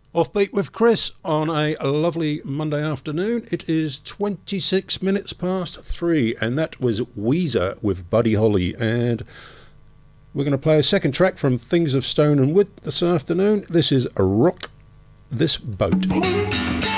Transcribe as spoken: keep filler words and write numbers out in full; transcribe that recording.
Offbeat with Chris on a lovely Monday afternoon. It is twenty-six minutes past three, and that was Weezer with Buddy Holly. And we're going to play a second track from Things of Stone and Wood this afternoon. This is Rock This Boat.